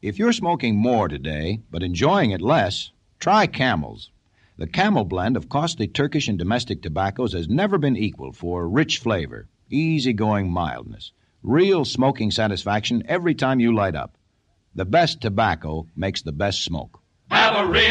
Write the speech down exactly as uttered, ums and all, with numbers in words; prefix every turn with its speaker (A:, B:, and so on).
A: If you're smoking more today, but enjoying it less, try Camels. The Camel blend of costly Turkish and domestic tobaccos has never been equaled for rich flavor, easygoing mildness, real smoking satisfaction every time you light up. The best tobacco makes the best smoke.
B: Have a real